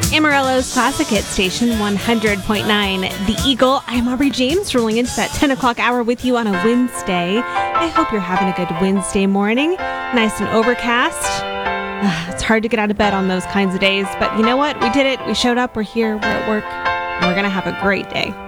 Amarillo's Classic Hit Station 100.9 The Eagle. I'm Aubrey James, rolling into that 10 o'clock hour with you on a Wednesday. I hope you're having a good Wednesday morning. Nice and overcast. It's hard to get out of bed on those kinds of days, but you know what? We did it. We showed up. We're here. We're at work. And we're going to have a great day.